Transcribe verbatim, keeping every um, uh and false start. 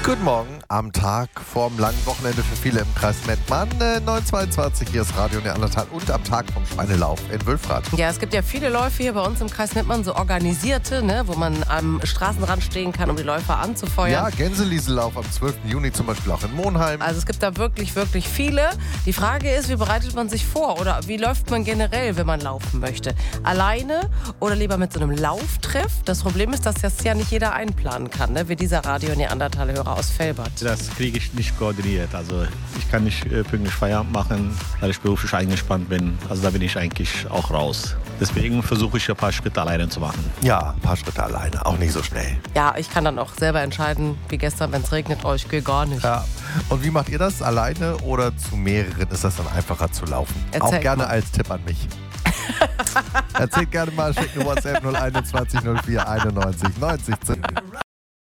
Guten Morgen am Tag vorm langen Wochenende für viele im Kreis Mettmann. Äh, neun Uhr zweiundzwanzig, hier ist Radio Neandertal und am Tag vom Schweinelauf in Wülfrath. Ja, es gibt ja viele Läufe hier bei uns im Kreis Mettmann, so organisierte, ne, wo man am Straßenrand stehen kann, um die Läufer anzufeuern. Ja, Gänseliesellauf am zwölften Juni zum Beispiel auch in Monheim. Also es gibt da wirklich, wirklich viele. Die Frage ist, wie bereitet man sich vor oder wie läuft man generell, wenn man laufen möchte? Alleine oder lieber mit so einem Lauftreff? Das Problem ist, dass das ja nicht jeder einplanen kann, ne, wie dieser Radio Neandertal-Hörer aus Velbert. Das kriege ich nicht koordiniert. Also ich kann nicht äh, pünktlich Feierabend machen, weil ich beruflich eingespannt bin. Also da bin ich eigentlich auch raus. Deswegen versuche ich ein paar Schritte alleine zu machen. Ja, ein paar Schritte alleine, auch nicht so schnell. Ja, ich kann dann auch selber entscheiden, wie gestern, wenn es regnet, oh, ich gehe gar nicht. Ja. Und wie macht ihr das? Alleine oder zu mehreren ist das dann einfacher zu laufen? Erzähl auch gerne mal. als Tipp an mich. Erzählt gerne mal, schickt eine WhatsApp null eins zwei null vier einundneunzig neunzig.